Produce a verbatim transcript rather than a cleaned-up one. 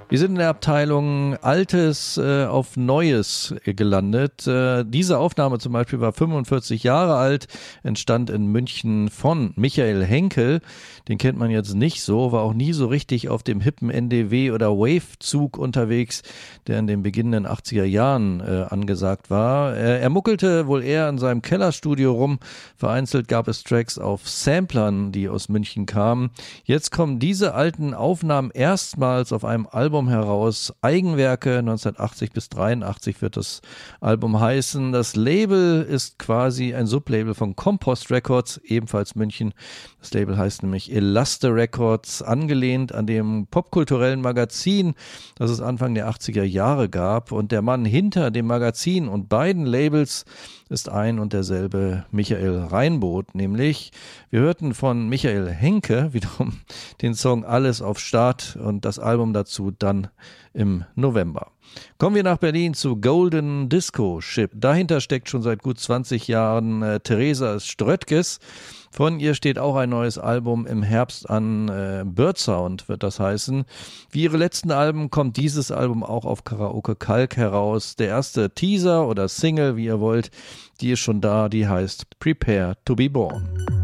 Wir sind in der Abteilung Altes äh, auf Neues gelandet. Äh, diese Aufnahme zum Beispiel war fünfundvierzig Jahre alt, entstand in München von Michael Henkel. Den kennt man jetzt nicht so, war auch nie so richtig auf dem hippen N D W- oder Wave-Zug unterwegs, der in den beginnenden achtziger Jahren äh, angesagt war. Äh, er muckelte wohl eher in seinem Kellerstudio rum. Vereinzelt gab es Tracks auf Samplern, die aus München kamen. Jetzt kommen diese alten Aufnahmen erstmals auf einem Album heraus. Eigenwerke, neunzehnhundertachtzig bis dreiundachtzig wird das Album heißen. Das Label ist quasi ein Sublabel von Compost Records, ebenfalls München. Das Label heißt nämlich Elaste Records, angelehnt an dem popkulturellen Magazin, das es Anfang der achtziger Jahre gab. Und der Mann hinter dem Magazin und beiden Labels ist ein und derselbe Michael Reinboth, nämlich wir hörten von Michael Henke wiederum den Song Alles auf Start und das Album dazu dann im November. Kommen wir nach Berlin zu Golden Disco Ship. Dahinter steckt schon seit gut zwanzig Jahren äh, Theresa Ströttges. Von ihr steht auch ein neues Album im Herbst an, äh, Bird Sound wird das heißen. Wie ihre letzten Alben kommt dieses Album auch auf Karaoke Kalk heraus. Der erste Teaser oder Single, wie ihr wollt, die ist schon da, die heißt Prepare to be Born.